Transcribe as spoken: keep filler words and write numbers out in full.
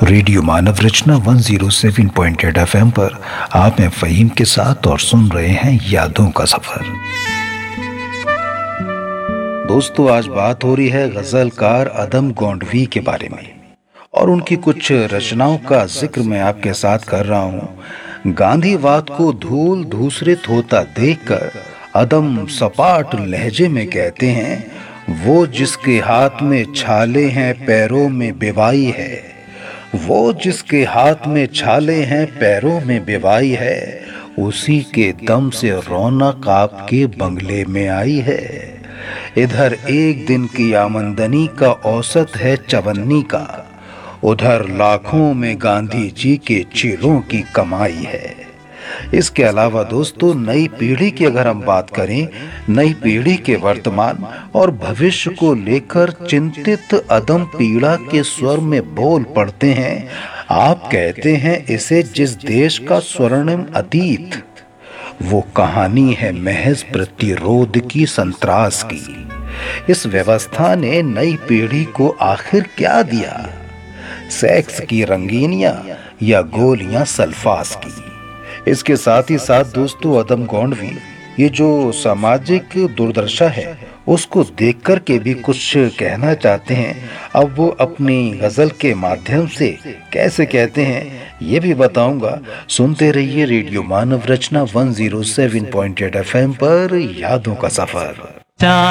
Radio मानव रचना एक सौ सात पॉइंट आठ एफएम पर आप हैं फ़हीम के साथ और सुन रहे हैं यादों का सफर। दोस्तों, आज बात हो रही है गजलकार अदम गोंडवी के बारे में और उनकी कुछ रचनाओं का जिक्र मैं आपके साथ कर रहा हूँ। गांधीवाद को धूल धूसरित होता देखकर अदम सपाट लहजे में कहते हैं, वो जिसके हाथ में छाले हैं पैरों में बेवाई है, वो जिसके हाथ में छाले हैं पैरों में बेवाई है, उसी के दम से रौनक आपके बंगले में आई है। इधर एक दिन की आमदनी का औसत है चवन्नी का, उधर लाखों में गांधी जी के चेलों की कमाई है। इसके अलावा दोस्तों, नई पीढ़ी की अगर हम बात करें, नई पीढ़ी के वर्तमान और भविष्य को लेकर चिंतित अदम पीड़ा के स्वर में बोल पड़ते हैं। आप कहते हैं इसे जिस देश का स्वर्णिम अतीत, वो कहानी है महज प्रतिरोध की, संत्रास की। इस व्यवस्था ने नई पीढ़ी को आखिर क्या दिया? सेक्स की रंगीनियां या गोलियां सल्फास की। इसके साथ ही साथ दोस्तों, अदम गोंडवी ये जो सामाजिक दुर्दशा है उसको देखकर के भी कुछ कहना चाहते हैं। अब वो अपनी गजल के माध्यम से कैसे कहते हैं ये भी बताऊंगा। सुनते रहिए रेडियो मानव रचना एक सौ सात पॉइंट आठ एफएम पर यादों का सफर।